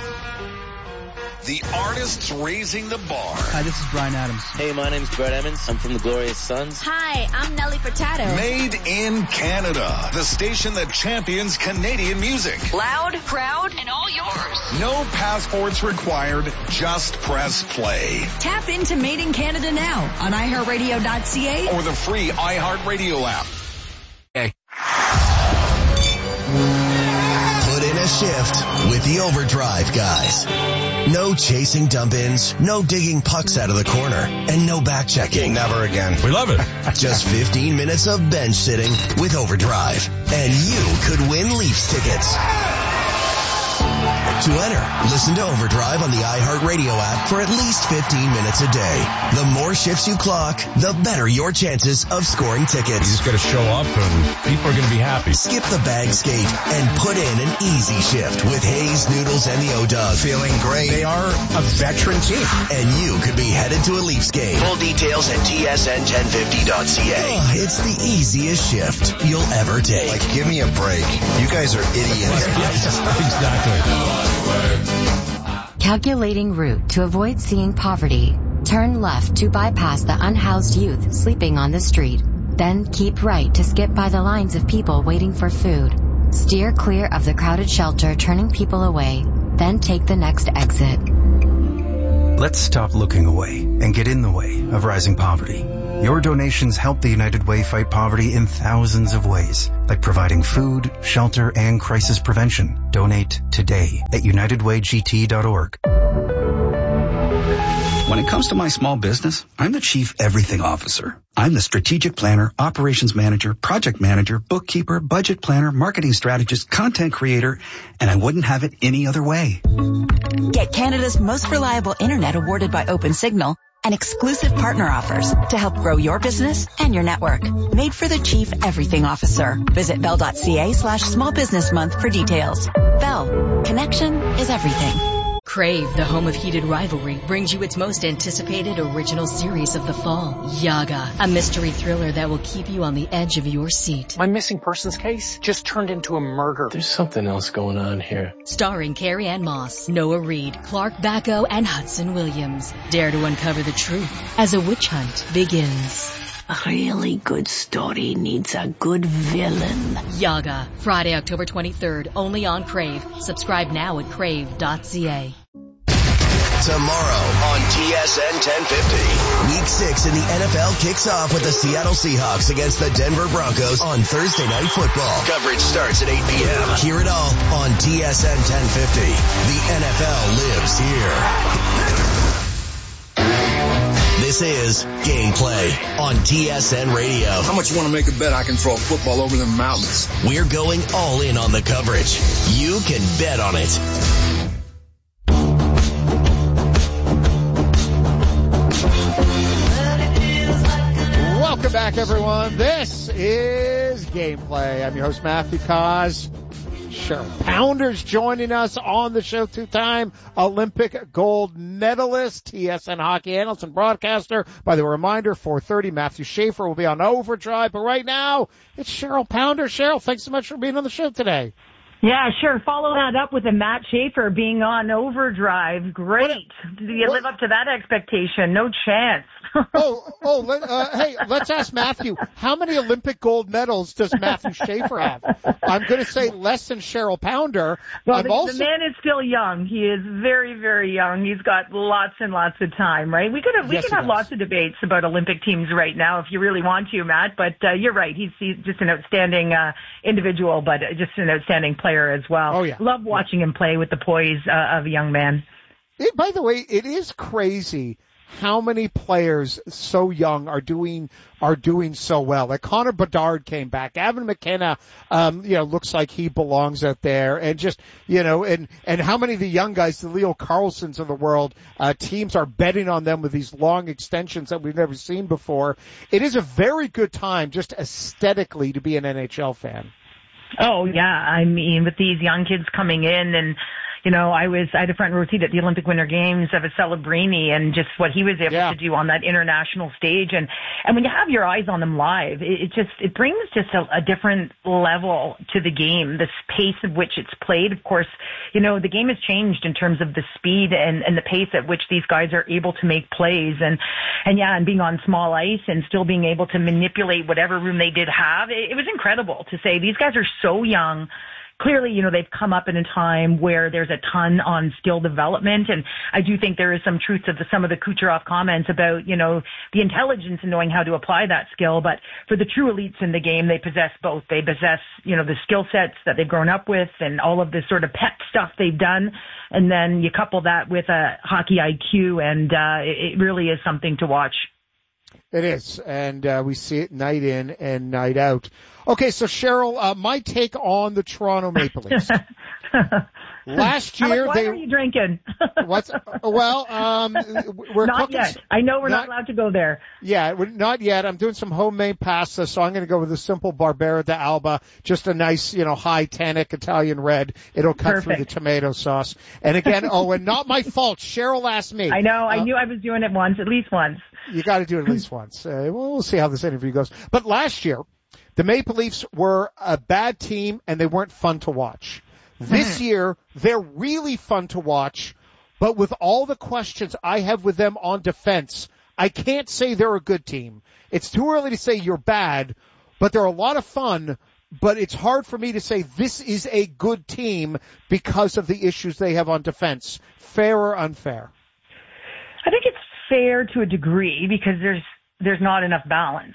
The artists raising the bar. Hi, this is Bryan Adams. Hey, my name's Brett Emmons. I'm from the Glorious Sons. Hi, I'm Nelly Furtado. Made in Canada. The station that champions Canadian music. Loud, proud, and all yours. No passports required. Just press play. Tap into Made in Canada now on i heart radio dot c a or the free iHeartRadio app. Okay. Put in a shift with the Overdrive guys. No chasing dump-ins, no digging pucks out of the corner, and no back-checking. Never again. We love it. Just fifteen minutes of bench sitting with Overdrive. And you could win Leafs tickets To enter, listen to Overdrive on the iHeartRadio app for at least fifteen minutes a day. The more shifts you clock, the better your chances of scoring tickets. You just got to show up and people are going to be happy. Skip the bag skate and put in an easy shift with Hayes, Noodles, and the O-Dog. Feeling great. They are a veteran team. And you could be headed to a Leafs game. Full details at T S N ten fifty dot C A. Oh, it's the easiest shift you'll ever take. Like, give me a break. You guys are idiots. Exactly. Calculating route to avoid seeing poverty. Turn left to bypass the unhoused youth sleeping on the street. Then keep right to skip by the lines of people waiting for food. Steer clear of the crowded shelter turning people away. Then take the next exit. Let's stop looking away and get in the way of rising poverty. Your donations help the United Way fight poverty in thousands of ways, like providing food, shelter, and crisis prevention. Donate today at united way g t dot org. When it comes to my small business, I'm the Chief Everything Officer. I'm the strategic planner, operations manager, project manager, bookkeeper, budget planner, marketing strategist, content creator, and I wouldn't have it any other way. Get Canada's most reliable internet awarded by OpenSignal and exclusive partner offers to help grow your business and your network. Made for the Chief Everything Officer. Visit bell.ca slash small business month for details. Bell. Connection is everything. Crave, the home of heated rivalry, brings you its most anticipated original series of the fall, Yaga, a mystery thriller that will keep you on the edge of your seat. My missing persons case just turned into a murder. There's something else going on here. Starring Carrie Ann Moss, Noah Reid, Clark Bacco, and Hudson Williams. Dare to uncover the truth as a witch hunt begins. A really good story needs a good villain. Yaga, Friday, October twenty-third, only on Crave. Subscribe now at crave dot c a. Tomorrow on T S N ten fifty. Week six in the N F L kicks off with the Seattle Seahawks against the Denver Broncos on Thursday Night Football. Coverage starts at eight p.m. Hear it all on T S N ten fifty. The N F L lives here. This is Gameplay on T S N Radio. How much you want to make a bet I can throw a football over the mountains? We're going all in on the coverage. You can bet on it. Welcome back, everyone. This is Gameplay. I'm your host, Matthew Cause. Cheryl Pounder's joining us on the show, two-time Olympic gold medalist, T S N hockey analyst and broadcaster. By the way, reminder, four thirty, Matthew Schaefer will be on Overdrive. But right now, it's Cheryl Pounder. Cheryl, thanks so much for being on the show today. Yeah, sure. Follow that up with a Matt Schaefer being on Overdrive. Great. Did you live up to that expectation? No chance. oh, oh, let, uh, hey, let's ask Matthew. How many Olympic gold medals does Matthew Schaefer have? I'm going to say less than Cheryl Pounder. Well, I'm the, also... the man is still young. He is very, very young. He's got lots and lots of time, right? We could have, we yes, could have does. lots of debates about Olympic teams right now if you really want to, Matt. But uh, you're right. He's, he's just an outstanding uh, individual, but just an outstanding player as well. Oh yeah, love watching him play with the poise uh, of a young man. It, by the way, it is crazy how many players so young are doing are doing so well. Like Connor Bedard came back. Evan McKenna, um, you know, looks like he belongs out there. And just, you know, and, and how many of the young guys, the Leo Carlsons of the world, uh, teams are betting on them with these long extensions that we've never seen before. It is a very good time just aesthetically to be an N H L fan. Oh yeah. I mean, with these young kids coming in and, you know, I was, I had a front row seat at the Olympic Winter Games of a Celebrini and just what he was able yeah. to do on that international stage. And, and when you have your eyes on them live, it, it just, it brings just a, a different level to the game, the pace at which it's played. Of course, you know, the game has changed in terms of the speed and, and the pace at which these guys are able to make plays. And, and yeah, and being on small ice and still being able to manipulate whatever room they did have. It, it was incredible to say these guys are so young. Clearly, you know, they've come up in a time where there's a ton on skill development. And I do think there is some truth to the, some of the Kucherov comments about, you know, the intelligence in knowing how to apply that skill. But for the true elites in the game, they possess both. They possess, you know, the skill sets that they've grown up with and all of this sort of pep stuff they've done. And then you couple that with a hockey I Q, and uh, it, it really is something to watch. It is, and uh, we see it night in and night out. Okay, so Cheryl, uh, my take on the Toronto Maple Leafs. Last year, How much wine they. are you drinking? What's well? Um, we're not cooking, yet. I know we're not, not allowed to go there. Yeah, we're not yet. I'm doing some homemade pasta, so I'm going to go with a simple Barbera d'Alba, just a nice, you know, high tannic Italian red. It'll cut Perfect. through the tomato sauce. And again, oh, and not my fault. Cheryl asked me. I know. I uh, knew I was doing it once, at least once. You got to do it at least once. Uh, we'll, we'll see how this interview goes. But last year, the Maple Leafs were a bad team, and they weren't fun to watch. This year, they're really fun to watch, but with all the questions I have with them on defense, I can't say they're a good team. It's too early to say you're bad, but they're a lot of fun, but it's hard for me to say this is a good team because of the issues they have on defense. Fair or unfair? I think it's fair to a degree because there's there's not enough balance.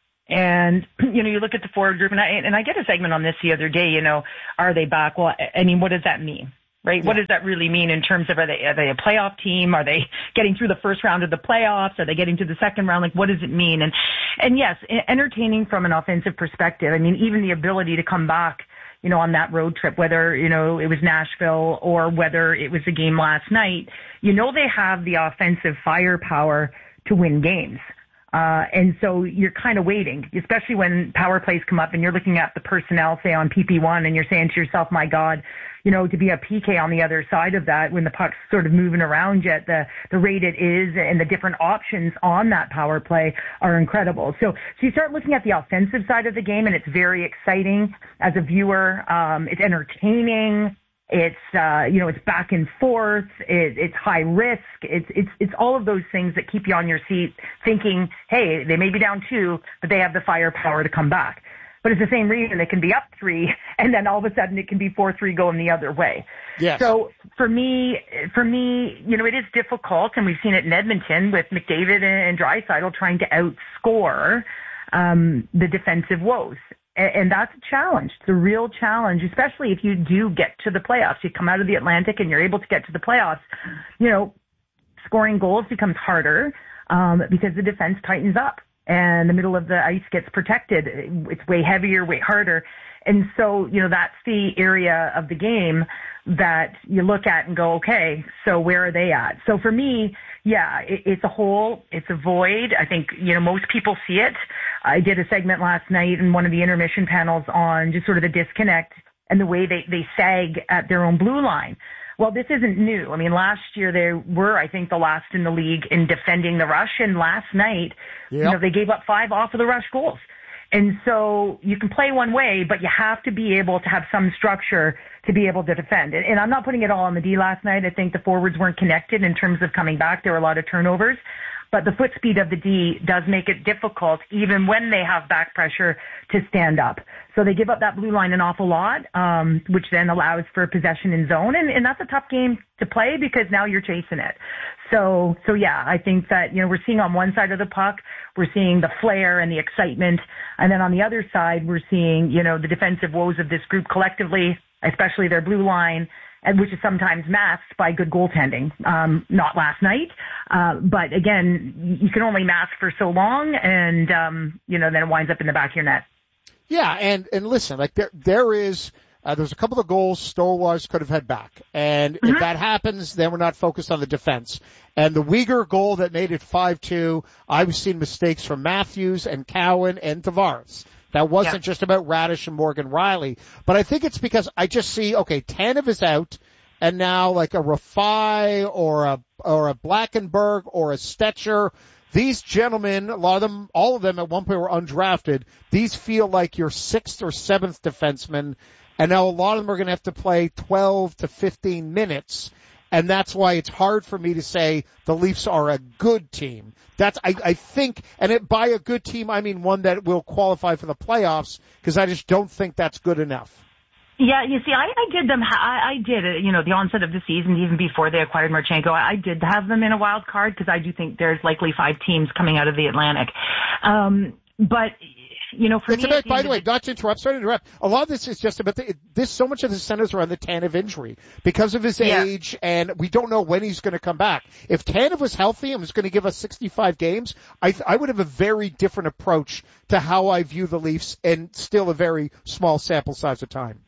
And, you know, you look at the forward group, and I, and I did a segment on this the other day, you know, are they back? Well, I mean, what does that mean, right? Yeah. What does that really mean in terms of are they, are they a playoff team? Are they getting through the first round of the playoffs? Are they getting to the second round? Like, what does it mean? And, and yes, entertaining from an offensive perspective. I mean, even the ability to come back, you know, on that road trip, whether, you know, it was Nashville or whether it was a game last night, you know, they have the offensive firepower to win games. Uh, and so you're kind of waiting, especially when power plays come up and you're looking at the personnel, say on P P one, and you're saying to yourself, my God, you know, to be a P K on the other side of that when the puck's sort of moving around yet, the, the rate it is and the different options on that power play are incredible. So, so you start looking at the offensive side of the game and it's very exciting as a viewer. Um, it's entertaining. It's, uh, you know, it's back and forth. It, it's high risk. It's, it's, it's all of those things that keep you on your seat thinking, hey, they may be down two, but they have the firepower to come back. But it's the same reason they can be up three and then all of a sudden it can be four three going the other way. Yes. So for me, for me, you know, it is difficult, and we've seen it in Edmonton with McDavid and Draisaitl trying to outscore, um, the defensive woes. And that's a challenge. It's a real challenge, especially if you do get to the playoffs. You come out of the Atlantic and you're able to get to the playoffs. You know, scoring goals becomes harder um, because the defense tightens up and the middle of the ice gets protected. It's way heavier, way harder. And so, you know, that's the area of the game that you look at and go, okay, so where are they at? So for me, yeah, it, it's a hole. It's a void. I think, you know, most people see it. I did a segment last night in one of the intermission panels on just sort of the disconnect and the way they, they sag at their own blue line. Well, this isn't new. I mean, last year they were, I think, the last in the league in defending the rush. And last night, yep. you know, they gave up five off of the rush goals. And so you can play one way, but you have to be able to have some structure to be able to defend. And, and I'm not putting it all on the D last night. I think the forwards weren't connected in terms of coming back. There were a lot of turnovers. But the foot speed of the D does make it difficult, even when they have back pressure, to stand up. So they give up that blue line an awful lot, um, which then allows for possession in zone. And, and that's a tough game to play because now you're chasing it. So, so yeah, I think that, you know, we're seeing on one side of the puck, we're seeing the flair and the excitement. And then on the other side, we're seeing, you know, the defensive woes of this group collectively, especially their blue line, and which is sometimes masked by good goaltending. Um, not last night, uh, but again, you can only mask for so long, and um, you know, then it winds up in the back of your net. Yeah, and and listen, like there there is. Uh, there's a couple of goals Stowers could have had back. And mm-hmm. if that happens, then we're not focused on the defense. And the Weegar goal that made it five two, I've seen mistakes from Matthews and Cowan and Tavares. That wasn't yeah. just about Radish and Morgan Riley. But I think it's because I just see, okay, Tanev is out, and now like a Rafai or a or a Blackenberg or a Stetcher, these gentlemen, a lot of them, all of them at one point were undrafted. These feel like your sixth or seventh defenseman. And now a lot of them are going to have to play twelve to fifteen minutes. And that's why it's hard for me to say the Leafs are a good team. That's, I, I think, and it, by a good team, I mean one that will qualify for the playoffs, because I just don't think that's good enough. Yeah, you see, I, I did them, I, I did it, you know, the onset of the season, even before they acquired Marchenko, I, I did have them in a wild card, because I do think there's likely five teams coming out of the Atlantic. Um, but, you know, for it's me, about, by the way, not to interrupt, sorry to interrupt. A lot of this is just about the, this. So much of the centers are on the Tanev injury because of his yeah. age, and we don't know when he's going to come back. If Tanev was healthy and was going to give us sixty-five games, I, I would have a very different approach to how I view the Leafs, and still a very small sample size of time.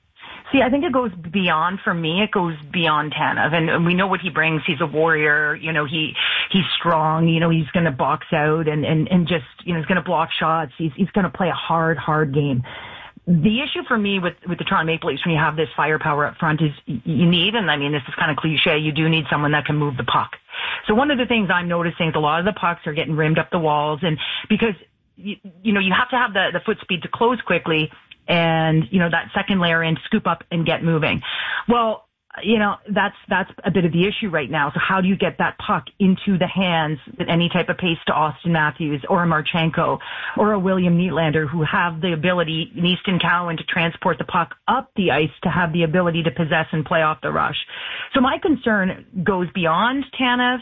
See, I think it goes beyond, for me, it goes beyond Tanev. And, and we know what he brings. He's a warrior. You know, he, he's strong. You know, he's going to box out and, and, and just, you know, he's going to block shots. He's, he's going to play a hard, hard game. The issue for me with, with the Toronto Maple Leafs when you have this firepower up front is you need, and I mean, this is kind of cliche, you do need someone that can move the puck. So one of the things I'm noticing is a lot of the pucks are getting rimmed up the walls, and because, you, you know, you have to have the, the foot speed to close quickly, and, you know, that second layer in, scoop up and get moving. Well, you know, that's, that's a bit of the issue right now. So how do you get that puck into the hands at any type of pace to Austin Matthews or a Marchenko or a William Nylander who have the ability, Easton Cowan, to transport the puck up the ice to have the ability to possess and play off the rush. So my concern goes beyond Tanev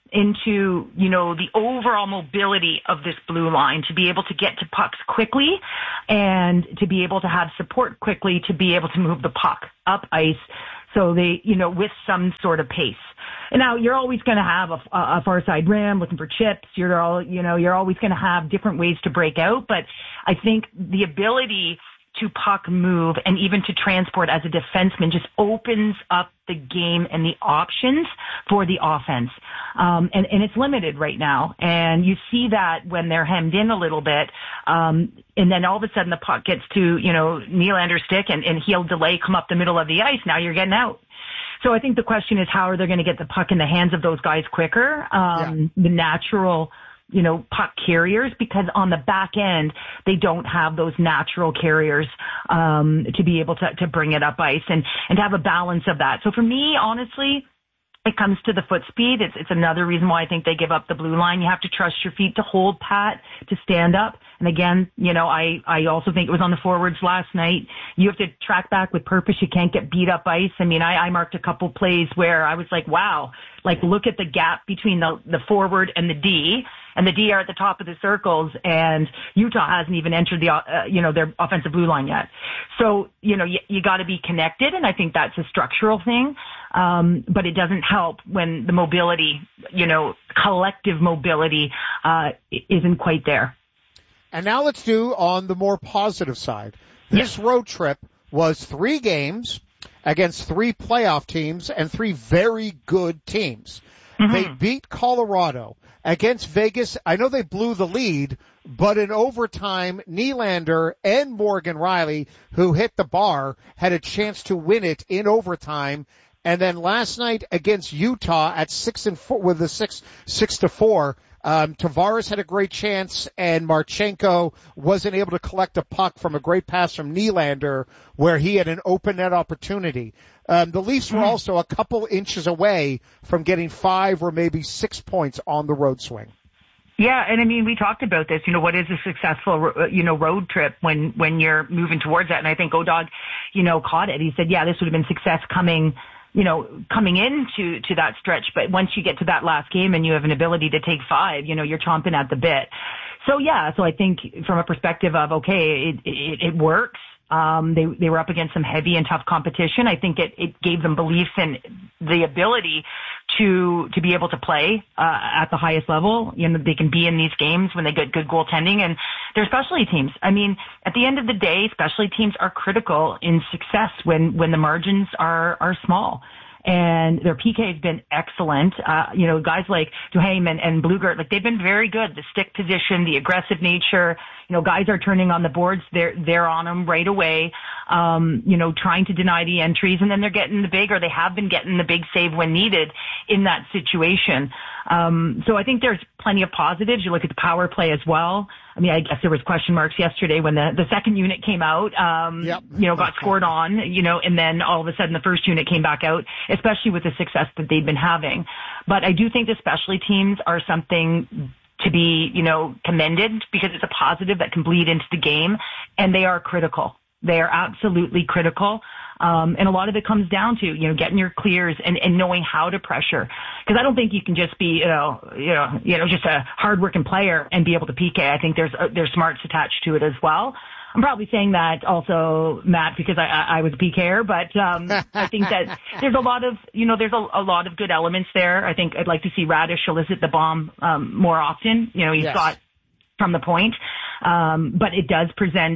into, you know, the overall mobility of this blue line to be able to get to pucks quickly and to be able to have support quickly to be able to move the puck up ice. So they, you know, with some sort of pace. And now you're always going to have a, a far side rim looking for chips. You're all, you know, you're always going to have different ways to break out. But I think the ability to puck move and even to transport as a defenseman just opens up the game and the options for the offense. Um, and, and it's limited right now. And you see that when they're hemmed in a little bit. Um, and then all of a sudden the puck gets to, you know, Nylander's stick and, and he'll delay, come up the middle of the ice. Now you're getting out. So I think the question is, how are they going to get the puck in the hands of those guys quicker? Um, yeah. The natural, you know, puck carriers, because on the back end, they don't have those natural carriers, um, to be able to, to bring it up ice and, and to have a balance of that. So for me, honestly, it comes to the foot speed. It's, it's another reason why I think they give up the blue line. You have to trust your feet to hold pat, to stand up. And again, you know, I, I also think it was on the forwards last night. You have to track back with purpose. You can't get beat up ice. I mean, I, I marked a couple plays where I was like, wow, like look at the gap between the, the forward and the D. And the D are at the top of the circles, and Utah hasn't even entered the, uh, you know, their offensive blue line yet. So, you know, you, you got to be connected, and I think that's a structural thing. Um, but it doesn't help when the mobility, you know, collective mobility, uh, isn't quite there. And now let's do on the more positive side. This yeah. road trip was three games against three playoff teams and three very good teams. Mm-hmm. They beat Colorado. Against Vegas, I know they blew the lead, but in overtime, Nylander and Morgan Rielly, who hit the bar, had a chance to win it in overtime. And then last night against Utah at six and four, with the six, six to four, um, Tavares had a great chance and Marchenko wasn't able to collect a puck from a great pass from Nylander where he had an open net opportunity. Um, the Leafs were also a couple inches away from getting five or maybe six points on the road swing. Yeah, and I mean, we talked about this, you know, what is a successful, you know, road trip when, when you're moving towards that? And I think O-Dog, you know, caught it. He said, yeah, this would have been success coming, you know, coming into, to that stretch. But once you get to that last game and you have an ability to take five, you know, you're chomping at the bit. So yeah, so I think from a perspective of, okay, it, it, it works. Um, they, they were up against some heavy and tough competition. I think it, it gave them belief in the ability to, to be able to play, uh, at the highest level. You know, they can be in these games when they get good goaltending, and they're specialty teams. I mean, at the end of the day, specialty teams are critical in success when, when the margins are, are small. And their P K has been excellent. Uh, you know, guys like Duhaime and, and Bluegert, like they've been very good. The stick position, the aggressive nature, you know, guys are turning on the boards. They're, they're on them right away. Um, you know, trying to deny the entries, and then they're getting the big, or they have been getting the big save when needed in that situation. Um, so I think there's plenty of positives. You look at the power play as well. I mean, I guess there was question marks yesterday when the, the second unit came out, um, yep. you know, got scored on, you know, and then all of a sudden the first unit came back out, especially with the success that they've been having. But I do think the specialty teams are something to be, you know, commended, because it's a positive that can bleed into the game, and they are critical. They are absolutely critical. Um, and a lot of it comes down to, you know, getting your clears and, and knowing how to pressure. Because I don't think you can just be, you know, you know, you know, just a hardworking player and be able to P K. I think there's uh, there's smarts attached to it as well. I'm probably saying that also, Matt, because I, I, I was a P K-er, but um, I think that there's a lot of, you know, there's a, a lot of good elements there. I think I'd like to see Radish elicit the bomb um, more often. You know, he's yes. got from the point, um, but it does present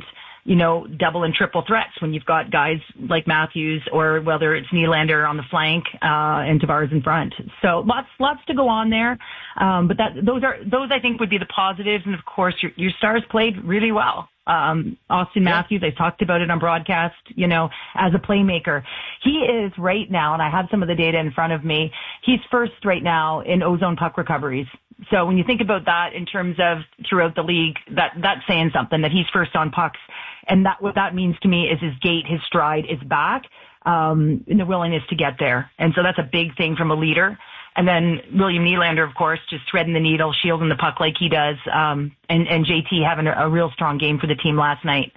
you know, double and triple threats when you've got guys like Matthews or whether it's Nylander on the flank, uh, and Tavares in front. So lots, lots to go on there. Um, but that, those are, those I think would be the positives. And of course, your, your stars played really well. Um, Austin Matthews, I talked about it on broadcast, you know, as a playmaker. He is right now, and I have some of the data in front of me, he's first right now in ozone puck recoveries. So when you think about that in terms of throughout the league, that, that's saying something, that he's first on pucks. And that, what that means to me is his gait, his stride is back, um, and the willingness to get there. And so that's a big thing from a leader. And then William Nylander, of course, just threading the needle, shielding the puck like he does, um, and, and J T having a, a real strong game for the team last night.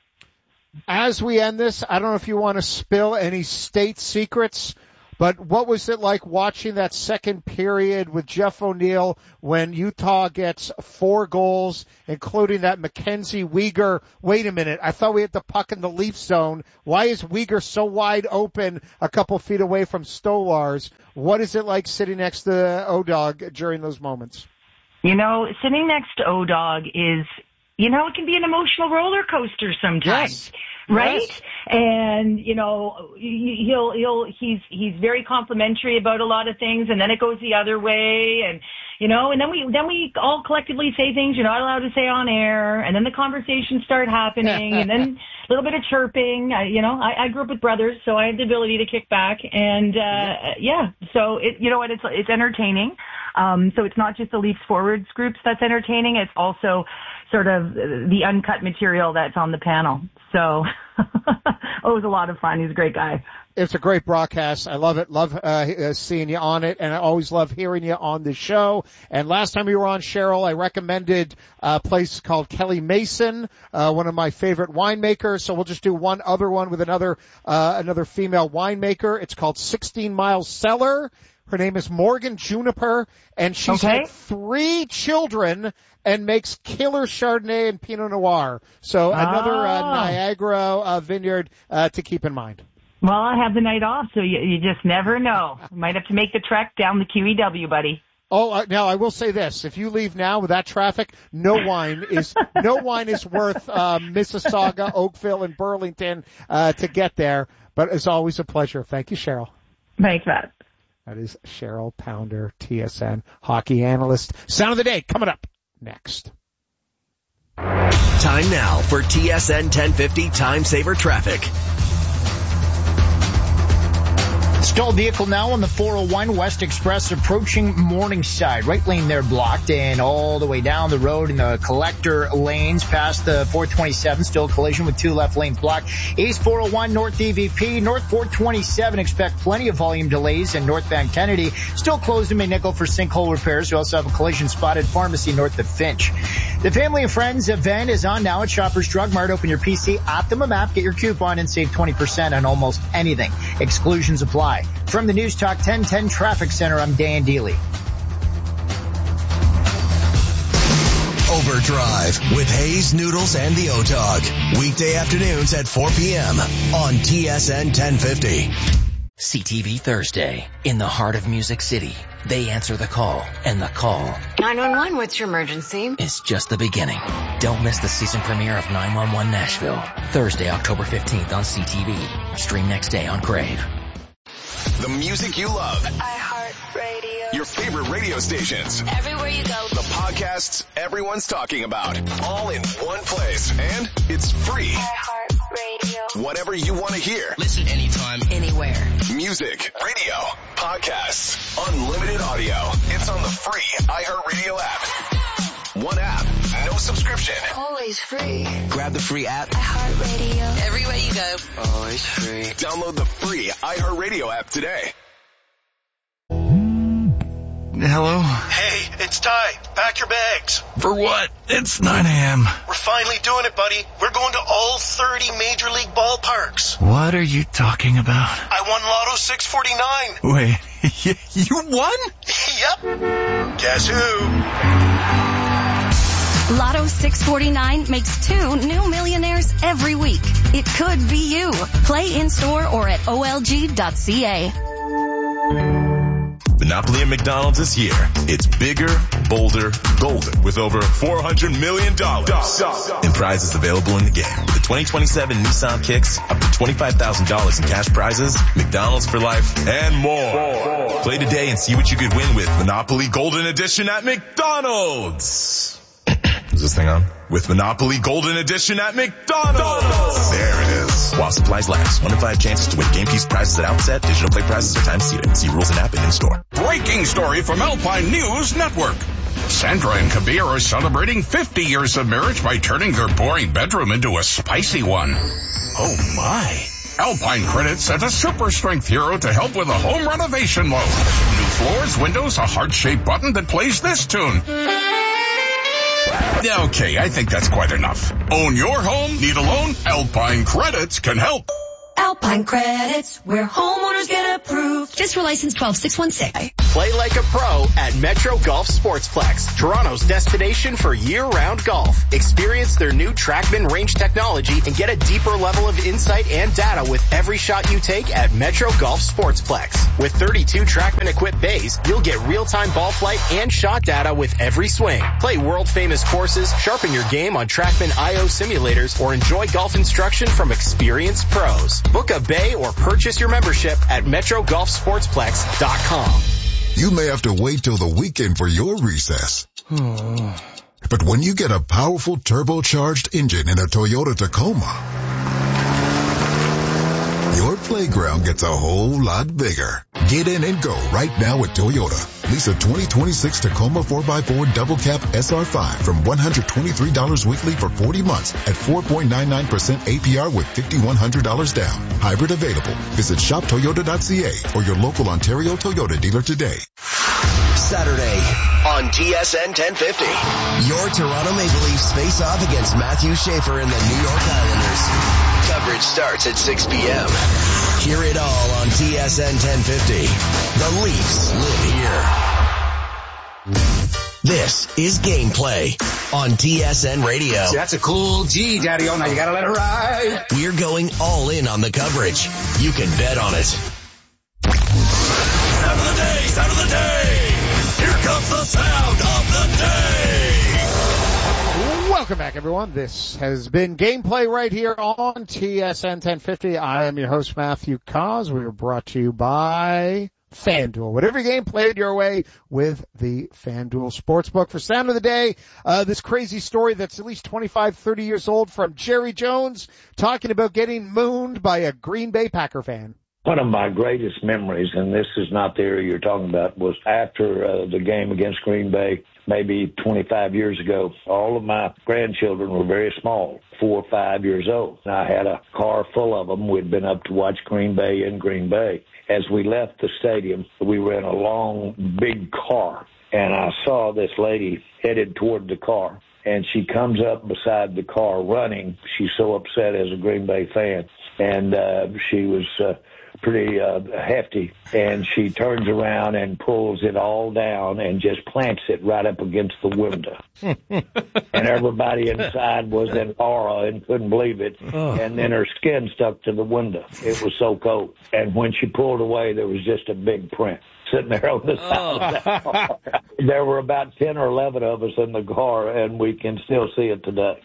As we end this, I don't know if you want to spill any state secrets, but what was it like watching that second period with Jeff O'Neill when Utah gets four goals, including that Mackenzie Weegar? Wait a minute, I thought we had the puck in the Leaf zone. Why is Weegar so wide open a couple feet away from Stolars? What is it like sitting next to O-Dog during those moments? You know, sitting next to O-Dog is, you know, it can be an emotional roller coaster sometimes. Yes. Right? Yes. And, you know, he'll, he'll, he's, he's very complimentary about a lot of things, and then it goes the other way, and, you know, and then we, then we all collectively say things you're not allowed to say on air, and then the conversations start happening, and then a little bit of chirping. I, you know, I, I grew up with brothers, so I have the ability to kick back, and, uh, yeah, so it, you know what, it's, it's entertaining. Um, so it's not just the Leafs forwards groups that's entertaining, it's also sort of the uncut material that's on the panel. So it was a lot of fun. He's a great guy. It's a great broadcast. I love it. Love uh, seeing you on it, and I always love hearing you on the show. And last time you were on, Cheryl, I recommended a place called Kelly Mason, uh, one of my favorite winemakers. So we'll just do one other one with another uh, another female winemaker. It's called sixteen Mile Cellar. Her name is Morgan Juniper, and she's okay. had three children and makes killer Chardonnay and Pinot Noir. So another oh. uh, Niagara uh, vineyard uh, to keep in mind. Well, I have the night off, so you, you just never know. Might have to make the trek down the Q E W, buddy. Oh, uh, now I will say this: if you leave now with that traffic, no wine is no wine is worth uh, Mississauga, Oakville, and Burlington uh, to get there. But it's always a pleasure. Thank you, Cheryl. Thanks, Matt. That is Cheryl Pounder, T S N hockey analyst. Sound of the day coming up next. Time now for T S N ten fifty Time Saver Traffic. Stalled vehicle now on the four oh one West Express approaching Morningside. Right lane there blocked, and all the way down the road in the collector lanes past the four twenty-seven. Still collision with two left lanes blocked. East four oh one, North D V P. North four twenty-seven, expect plenty of volume delays. And northbound Kennedy still closed in Maynickel for sinkhole repairs. We also have a collision spotted pharmacy north of Finch. The Family and Friends event is on now at Shoppers Drug Mart. Open your P C Optimum app, get your coupon, and save twenty percent on almost anything. Exclusions apply. From the News Talk ten ten Traffic Center, I'm Dan Deely. Overdrive with Hayes, Noodles, and the O-Dog. Weekday afternoons at four p.m. on T S N ten fifty. C T V Thursday. In the heart of Music City, they answer the call, and the call nine one one, what's your emergency? Is just the beginning. Don't miss the season premiere of nine one one Nashville. Thursday, October fifteenth on C T V. Stream next day on Crave. The music you love. iHeartRadio. Your favorite radio stations. Everywhere you go. The podcasts everyone's talking about. All in one place. And it's free. iHeartRadio. Whatever you want to hear. Listen anytime, anywhere. Music, radio, podcasts, unlimited audio. It's on the free iHeartRadio app. One app, no subscription. Always free. Grab the free app. iHeartRadio. Everywhere you go. Always free. Download the free iHeartRadio app today. Hello? Hey, it's Ty. Pack your bags. For what? It's nine a.m. We're finally doing it, buddy. We're going to all thirty Major League ballparks. What are you talking about? I won Lotto six forty-nine. Wait, you won? Yep. Guess who? Lotto six forty-nine makes two new millionaires every week. It could be you. Play in-store or at O L G dot C A. The Monopoly at McDonald's is here. It's bigger, bolder, golden with over four hundred million dollars in prizes available in the game. With the twenty twenty-seven Nissan Kicks, up to twenty-five thousand dollars in cash prizes, McDonald's for life, and more. Play today and see what you could win with Monopoly Golden Edition at McDonald's. Is this thing on? With Monopoly Golden Edition at McDonald's. There it is. While supplies last. One in five chances to win game piece prizes at outset. Digital play prizes are time seated. See rules and app and in store. Breaking story from Alpine News Network. Sandra and Kabir are celebrating fifty years of marriage by turning their boring bedroom into a spicy one. Oh my. Alpine Credit sent a super strength hero to help with a home renovation loan. New floors, windows, a heart-shaped button that plays this tune. Okay, I think that's quite enough. Own your home? Need a loan? Alpine Credits can help. Alpine Credits, where homeowners get approved. Fiscal license twelve six one six. Play like a pro at Metro Golf Sportsplex, Toronto's destination for year-round golf. Experience their new TrackMan range technology and get a deeper level of insight and data with every shot you take at Metro Golf Sportsplex. With thirty-two TrackMan-equipped bays, you'll get real-time ball flight and shot data with every swing. Play world-famous courses, sharpen your game on TrackMan I O simulators, or enjoy golf instruction from experienced pros. Book a bay or purchase your membership at metro golf sportsplex dot com. You may have to wait till the weekend for your recess. But when you get a powerful turbocharged engine in a Toyota Tacoma, your playground gets a whole lot bigger. Get in and go right now at Toyota. Lease a twenty twenty-six Tacoma four by four Double Cab S R five from one hundred twenty-three dollars weekly for forty months at four point nine nine percent A P R with five thousand one hundred dollars down. Hybrid available. Visit shop toyota dot c a or your local Ontario Toyota dealer today. Saturday on T S N ten fifty. Your Toronto Maple Leafs face off against Matthew Schaefer and the New York Islanders. Coverage starts at six p.m. Hear it all on T S N ten fifty. The Leafs live here. This is Gameplay on T S N Radio. See, that's a cool G, Daddy-O. Now you gotta let it ride. We're going all in on the coverage. You can bet on it. Sound of the day, sound of the day. Here comes the sound of the day. Welcome back, everyone. This has been Gameplay right here on T S N ten fifty. I am your host, Matthew Cos. We are brought to you by FanDuel. Whatever game played your way with the FanDuel Sportsbook. For Sound of the Day, uh, this crazy story that's at least twenty-five, thirty years old from Jerry Jones talking about getting mooned by a Green Bay Packer fan. One of my greatest memories, and this is not the area you're talking about, was after uh, the game against Green Bay, maybe twenty-five years ago. All of my grandchildren were very small, four or five years old. And I had a car full of them. We'd been up to watch Green Bay in Green Bay. As we left the stadium, we were in a long, big car, and I saw this lady headed toward the car. And she comes up beside the car running. She's so upset as a Green Bay fan. And uh, she was uh, pretty uh, hefty. And she turns around and pulls it all down and just plants it right up against the window. And everybody inside was in awe and couldn't believe it. Oh. And then her skin stuck to the window. It was so cold. And when she pulled away, there was just a big print sitting there on the side Oh. of that car. There were about ten or eleven of us in the car, and we can still see it today.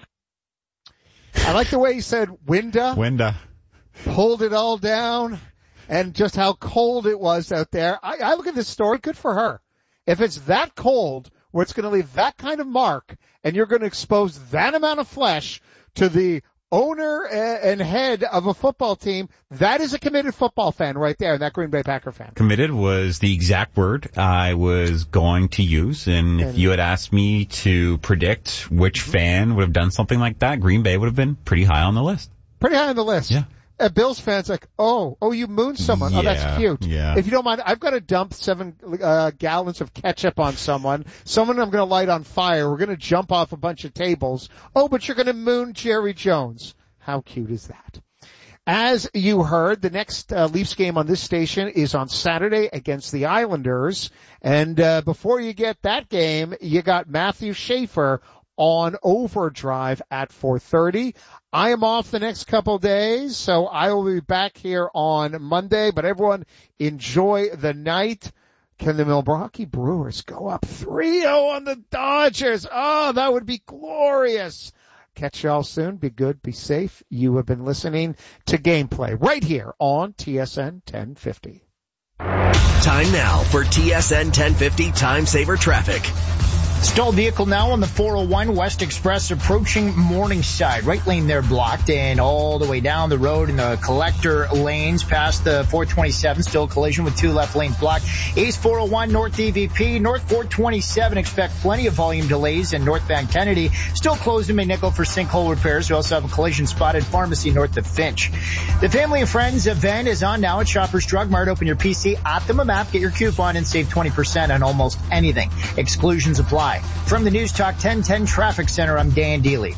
I like the way he said window. Window. Pulled it all down, and just how cold it was out there. I, I look at this story, good for her. If it's that cold, where it's going to leave that kind of mark, and you're going to expose that amount of flesh to the owner and head of a football team, that is a committed football fan right there, that Green Bay Packer fan. Committed was the exact word I was going to use, and if you had asked me to predict which fan would have done something like that, Green Bay would have been pretty high on the list. Pretty high on the list. Yeah. A Bills fan's like, oh, oh, you mooned someone. Yeah, oh, that's cute. yeah. If you don't mind, I've got to dump seven uh, gallons of ketchup on someone. Someone I'm going to light on fire. We're going to jump off a bunch of tables. Oh, but you're going to moon Jerry Jones. How cute is that? As you heard, the next uh, Leafs game on this station is on Saturday against the Islanders. And uh, before you get that game, you got Matthew Schaefer on Overdrive at four thirty. I am off the next couple days, so I will be back here on Monday. But everyone, enjoy the night. Can the Milwaukee Brewers go up three oh on the Dodgers? Oh, that would be glorious. Catch y'all soon. Be good. Be safe. You have been listening to Gameplay right here on T S N ten fifty. Time now for T S N ten fifty Time Saver Traffic. Stalled vehicle now on the four oh one West Express approaching Morningside. Right lane there blocked and all the way down the road in the collector lanes past the four twenty-seven. Still collision with two left lanes blocked. East four oh one, North D V P. North four twenty-seven, expect plenty of volume delays. And northbound Kennedy still closed in McNichol for sinkhole repairs. We also have a collision spotted Pharmacy north of Finch. The Family and Friends event is on now at Shoppers Drug Mart. Open your P C, Optimum app, get your coupon, and save twenty percent on almost anything. Exclusions apply. From the News Talk ten ten Traffic Center, I'm Dan Deely.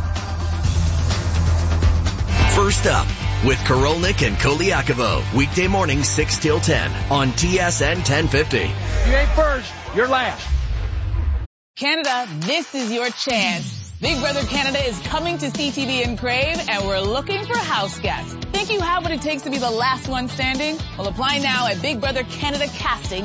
First up with Korolnik and Koliakovo. Weekday morning six till ten on T S N ten fifty. You ain't first, you're last. Canada, this is your chance. Big Brother Canada is coming to C T V and Crave, and we're looking for house guests. Think you have what it takes to be the last one standing? Well, apply now at Big Brother Canada Casting